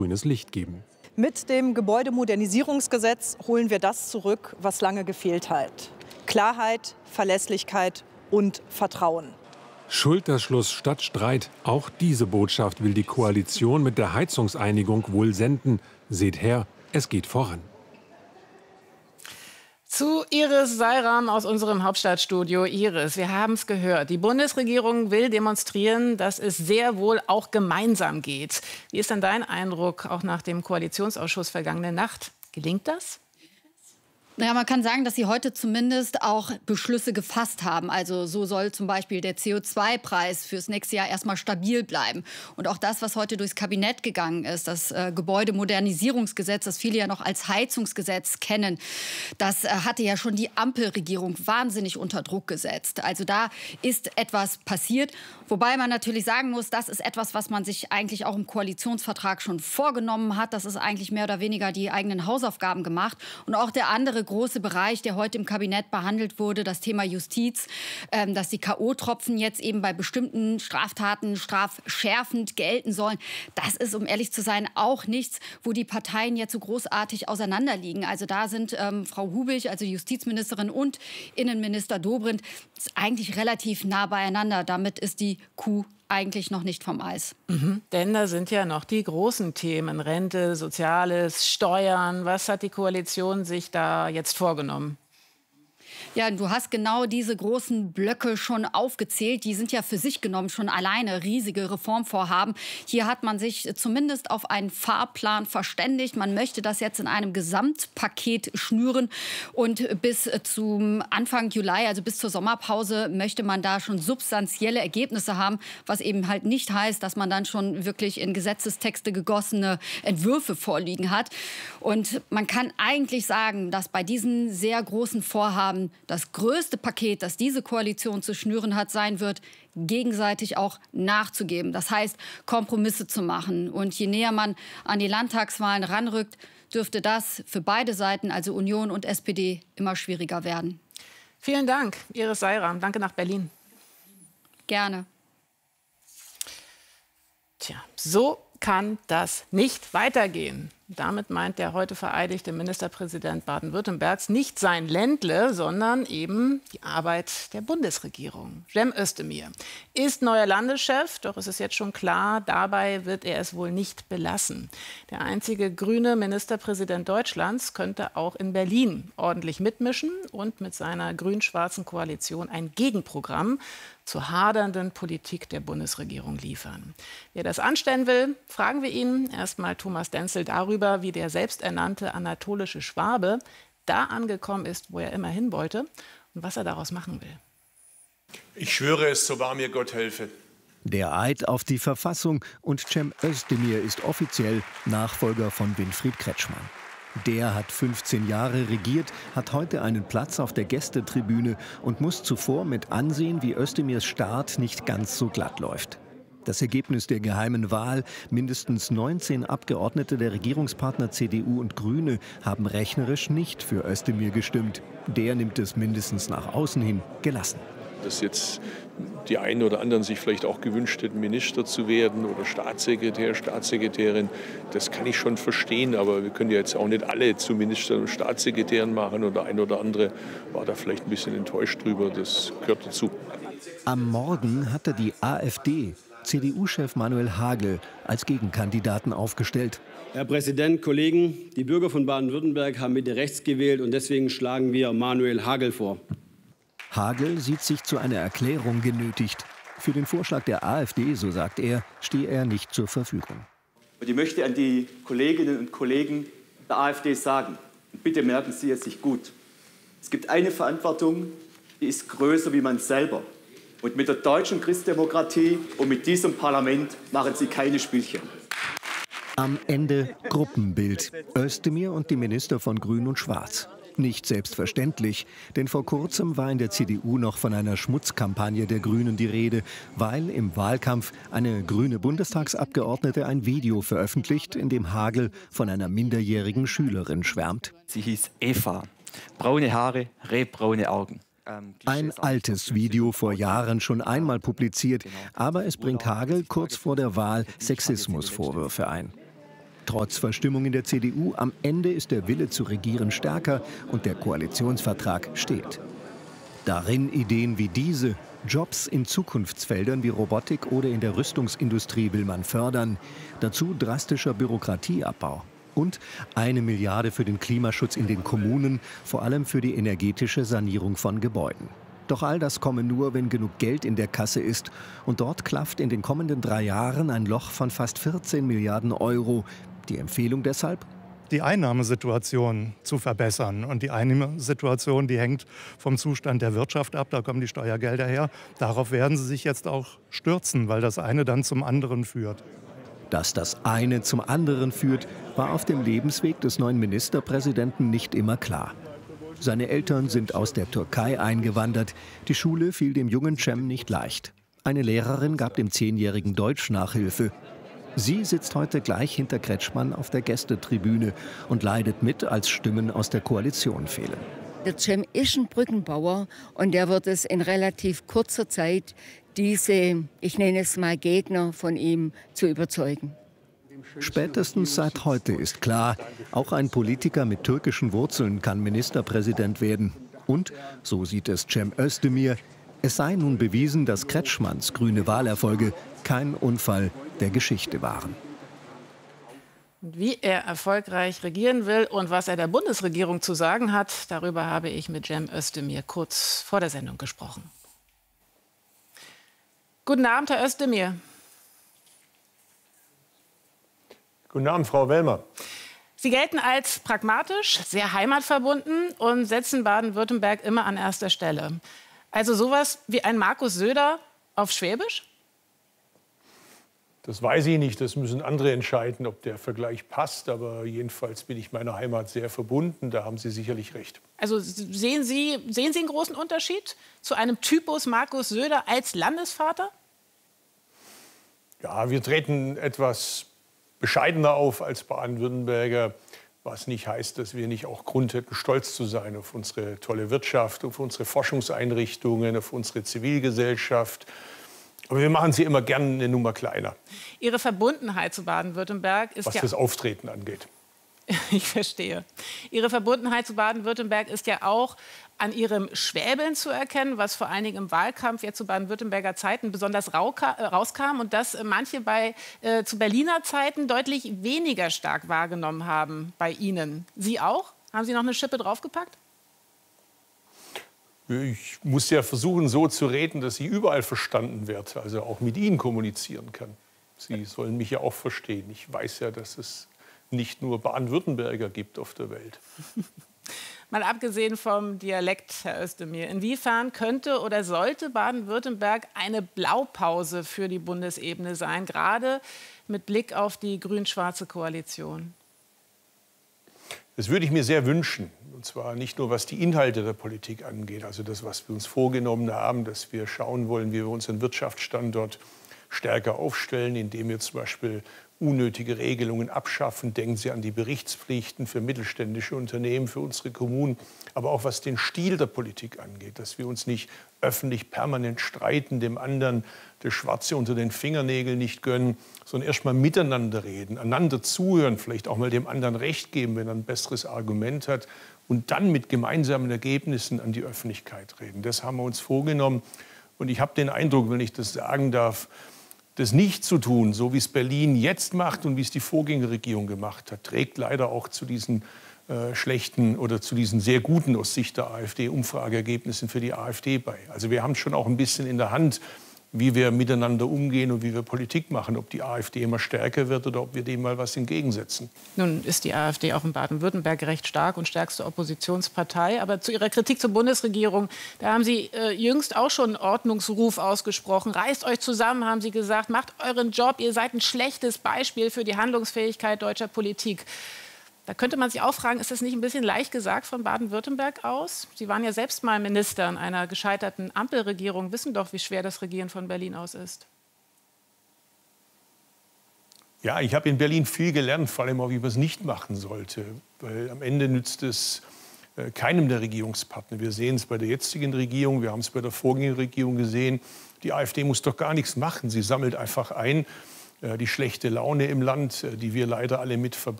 grünes Licht geben. Mit dem Gebäudemodernisierungsgesetz holen wir das zurück, was lange gefehlt hat. Klarheit, Verlässlichkeit und Vertrauen. Schulterschluss statt Streit. Auch diese Botschaft will die Koalition mit der Heizungseinigung wohl senden. Seht her, es geht voran. Zu Iris Seiram aus unserem Hauptstadtstudio. Iris, wir haben es gehört. Die Bundesregierung will demonstrieren, dass es sehr wohl auch gemeinsam geht. Wie ist denn dein Eindruck, auch nach dem Koalitionsausschuss vergangene Nacht? Gelingt das? Ja, man kann sagen, dass sie heute zumindest auch Beschlüsse gefasst haben. Also so soll zum Beispiel der CO2-Preis fürs nächste Jahr erstmal stabil bleiben. Und auch das, was heute durchs Kabinett gegangen ist, das Gebäudemodernisierungsgesetz, das viele ja noch als Heizungsgesetz kennen, das hatte ja schon die Ampelregierung wahnsinnig unter Druck gesetzt. Also da ist etwas passiert. Wobei man natürlich sagen muss, das ist etwas, was man sich eigentlich auch im Koalitionsvertrag schon vorgenommen hat. Das ist eigentlich mehr oder weniger die eigenen Hausaufgaben gemacht. Und auch der andere große Bereich, der heute im Kabinett behandelt wurde, das Thema Justiz, dass die K.O.-Tropfen jetzt eben bei bestimmten Straftaten strafschärfend gelten sollen. Das ist, um ehrlich zu sein, auch nichts, wo die Parteien jetzt so großartig auseinanderliegen. Also da sind Frau Hubig, also Justizministerin, und Innenminister Dobrindt eigentlich relativ nah beieinander. Damit ist die Kuh eigentlich noch nicht vom Eis. Denn da sind ja noch die großen Themen: Rente, Soziales, Steuern. Was hat die Koalition sich da jetzt vorgenommen? Ja, du hast genau diese großen Blöcke schon aufgezählt. Die sind ja für sich genommen schon alleine riesige Reformvorhaben. Hier hat man sich zumindest auf einen Fahrplan verständigt. Man möchte das jetzt in einem Gesamtpaket schnüren. Und bis zum Anfang Juli, also bis zur Sommerpause, möchte man da schon substanzielle Ergebnisse haben. Was eben halt nicht heißt, dass man dann schon wirklich in Gesetzestexte gegossene Entwürfe vorliegen hat. Und man kann eigentlich sagen, dass bei diesen sehr großen Vorhaben das größte Paket, das diese Koalition zu schnüren hat, sein wird, gegenseitig auch nachzugeben. Das heißt, Kompromisse zu machen. Und je näher man an die Landtagswahlen ranrückt, dürfte das für beide Seiten, also Union und SPD, immer schwieriger werden. Vielen Dank, Iris Seiram. Danke nach Berlin. Gerne. Tja, so kann das nicht weitergehen. Damit meint der heute vereidigte Ministerpräsident Baden-Württembergs nicht sein Ländle, sondern eben die Arbeit der Bundesregierung. Cem Özdemir ist neuer Landeschef, doch es ist jetzt schon klar, dabei wird er es wohl nicht belassen. Der einzige grüne Ministerpräsident Deutschlands könnte auch in Berlin ordentlich mitmischen und mit seiner grün-schwarzen Koalition ein Gegenprogramm zur hadernden Politik der Bundesregierung liefern. Wer das anstellen will, fragen wir ihn. Erstmal Thomas Denzel darüber, wie der selbsternannte anatolische Schwabe da angekommen ist, wo er immer hin wollte und was er daraus machen will. Ich schwöre es, so wahr mir Gott helfe. Der Eid auf die Verfassung, und Cem Özdemir ist offiziell Nachfolger von Winfried Kretschmann. Der hat 15 Jahre regiert, hat heute einen Platz auf der Gästetribüne und muss zuvor mit ansehen, wie Özdemirs Start nicht ganz so glatt läuft. Das Ergebnis der geheimen Wahl: mindestens 19 Abgeordnete der Regierungspartner CDU und Grüne haben rechnerisch nicht für Özdemir gestimmt. Der nimmt es mindestens nach außen hin gelassen. Dass jetzt die einen oder anderen sich vielleicht auch gewünscht hätten, Minister zu werden oder Staatssekretär, Staatssekretärin, das kann ich schon verstehen. Aber wir können ja jetzt auch nicht alle zu Ministern und Staatssekretären machen. Und der eine oder andere war da vielleicht ein bisschen enttäuscht drüber. Das gehört dazu. Am Morgen hatte die AfD CDU-Chef Manuel Hagel als Gegenkandidaten aufgestellt. Herr Präsident, Kollegen, die Bürger von Baden-Württemberg haben Mitte rechts gewählt und deswegen schlagen wir Manuel Hagel vor. Hagel sieht sich zu einer Erklärung genötigt. Für den Vorschlag der AfD, so sagt er, stehe er nicht zur Verfügung. Und ich möchte an die Kolleginnen und Kollegen der AfD sagen, und bitte merken Sie es sich gut: Es gibt eine Verantwortung, die ist größer wie man selber. Und mit der deutschen Christdemokratie und mit diesem Parlament machen Sie keine Spielchen. Am Ende Gruppenbild: Özdemir und die Minister von Grün und Schwarz. Nicht selbstverständlich, denn vor kurzem war in der CDU noch von einer Schmutzkampagne der Grünen die Rede, weil im Wahlkampf eine grüne Bundestagsabgeordnete ein Video veröffentlicht, in dem Hagel von einer minderjährigen Schülerin schwärmt. Sie hieß Eva. Braune Haare, rehbraune Augen. Ein altes Video, vor Jahren schon einmal publiziert, aber es bringt Hagel kurz vor der Wahl Sexismusvorwürfe ein. Trotz Verstimmung in der CDU, am Ende ist der Wille zu regieren stärker und der Koalitionsvertrag steht. Darin Ideen wie diese. Jobs in Zukunftsfeldern wie Robotik oder in der Rüstungsindustrie will man fördern. Dazu drastischer Bürokratieabbau. Und 1 Milliarde für den Klimaschutz in den Kommunen, vor allem für die energetische Sanierung von Gebäuden. Doch all das komme nur, wenn genug Geld in der Kasse ist. Und dort klafft in den kommenden 3 Jahren ein Loch von fast 14 Milliarden Euro. Die Empfehlung deshalb? Die Einnahmesituation zu verbessern. Und die Einnahmesituation, die hängt vom Zustand der Wirtschaft ab. Da kommen die Steuergelder her. Darauf werden sie sich jetzt auch stürzen, weil das eine dann zum anderen führt. Dass das eine zum anderen führt, war auf dem Lebensweg des neuen Ministerpräsidenten nicht immer klar. Seine Eltern sind aus der Türkei eingewandert. Die Schule fiel dem jungen Cem nicht leicht. Eine Lehrerin gab dem 10-Jährigen Deutsch Nachhilfe. Sie sitzt heute gleich hinter Kretschmann auf der Gästetribüne und leidet mit, als Stimmen aus der Koalition fehlen. Der Cem ist ein Brückenbauer und der wird es in relativ kurzer Zeit, diese, ich nenne es mal Gegner von ihm, zu überzeugen. Spätestens seit heute ist klar, auch ein Politiker mit türkischen Wurzeln kann Ministerpräsident werden. Und, so sieht es Cem Özdemir, es sei nun bewiesen, dass Kretschmanns grüne Wahlerfolge kein Unfall der Geschichte waren. Wie er erfolgreich regieren will und was er der Bundesregierung zu sagen hat, darüber habe ich mit Cem Özdemir kurz vor der Sendung gesprochen. Guten Abend, Herr Özdemir. Guten Abend, Frau Wellmer. Sie gelten als pragmatisch, sehr heimatverbunden und setzen Baden-Württemberg immer an erster Stelle. Also sowas wie ein Markus Söder auf Schwäbisch? Das weiß ich nicht, das müssen andere entscheiden, ob der Vergleich passt. Aber jedenfalls bin ich meiner Heimat sehr verbunden, da haben Sie sicherlich recht. Also sehen Sie einen großen Unterschied zu einem Typus Markus Söder als Landesvater? Ja, wir treten etwas bescheidener auf als Baden-Württemberger, was nicht heißt, dass wir nicht auch Grund hätten, stolz zu sein auf unsere tolle Wirtschaft, auf unsere Forschungseinrichtungen, auf unsere Zivilgesellschaft. Aber wir machen sie immer gerne eine Nummer kleiner. Ihre Verbundenheit zu Baden-Württemberg ist was das Auftreten angeht. Ich verstehe. Ihre Verbundenheit zu Baden-Württemberg ist ja auch an Ihrem Schwäbeln zu erkennen, was vor allen Dingen im Wahlkampf jetzt zu Baden-Württemberger Zeiten besonders rauskam und das manche zu Berliner Zeiten deutlich weniger stark wahrgenommen haben bei Ihnen. Sie auch? Haben Sie noch eine Schippe draufgepackt? Ich muss ja versuchen, so zu reden, dass sie überall verstanden wird, also auch mit Ihnen kommunizieren kann. Sie sollen mich ja auch verstehen. Ich weiß ja, dass es nicht nur Baden-Württemberger gibt auf der Welt. Mal abgesehen vom Dialekt, Herr Özdemir, inwiefern könnte oder sollte Baden-Württemberg eine Blaupause für die Bundesebene sein, gerade mit Blick auf die grün-schwarze Koalition? Das würde ich mir sehr wünschen. Und zwar nicht nur, was die Inhalte der Politik angeht, also das, was wir uns vorgenommen haben, dass wir schauen wollen, wie wir unseren Wirtschaftsstandort stärker aufstellen, indem wir zum Beispiel unnötige Regelungen abschaffen. Denken Sie an die Berichtspflichten für mittelständische Unternehmen, für unsere Kommunen, aber auch was den Stil der Politik angeht, dass wir uns nicht öffentlich permanent streiten, dem anderen das Schwarze unter den Fingernägeln nicht gönnen, sondern erst mal miteinander reden, einander zuhören, vielleicht auch mal dem anderen Recht geben, wenn er ein besseres Argument hat und dann mit gemeinsamen Ergebnissen an die Öffentlichkeit reden. Das haben wir uns vorgenommen und ich habe den Eindruck, wenn ich das sagen darf, das nicht zu tun, so wie es Berlin jetzt macht und wie es die Vorgängerregierung gemacht hat, trägt leider auch zu diesen schlechten oder zu diesen sehr guten aus Sicht der AfD Umfrageergebnissen für die AfD bei. Also wir haben schon auch ein bisschen in der Hand, wie wir miteinander umgehen und wie wir Politik machen, ob die AfD immer stärker wird oder ob wir dem mal was entgegensetzen. Nun ist die AfD auch in Baden-Württemberg recht stark und stärkste Oppositionspartei. Aber zu Ihrer Kritik zur Bundesregierung, da haben Sie jüngst auch schon einen Ordnungsruf ausgesprochen. Reißt euch zusammen, haben Sie gesagt, macht euren Job, ihr seid ein schlechtes Beispiel für die Handlungsfähigkeit deutscher Politik. Da könnte man sich auch fragen, ist das nicht ein bisschen leicht gesagt von Baden-Württemberg aus? Sie waren ja selbst mal Minister in einer gescheiterten Ampelregierung, wissen doch, wie schwer das Regieren von Berlin aus ist. Ja, ich habe in Berlin viel gelernt, vor allem auch, wie man es nicht machen sollte. Weil am Ende nützt es keinem der Regierungspartner. Wir sehen es bei der jetzigen Regierung, wir haben es bei der Vorgängerregierung gesehen. Die AfD muss doch gar nichts machen. Sie sammelt einfach ein, die schlechte Laune im Land, die wir leider alle mit verbringen.